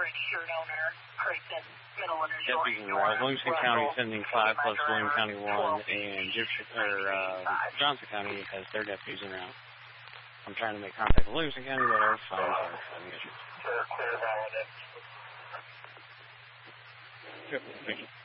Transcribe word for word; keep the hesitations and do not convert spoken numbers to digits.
registered owner, Creighton, Middle and Deputies in Livingston County sending five plus William County one, and Gibson, or uh, Johnson County has their deputies in route. I'm trying to make contact with Livingston County, but our phones are having issues. Clear, clear, valid. Yep, thank you.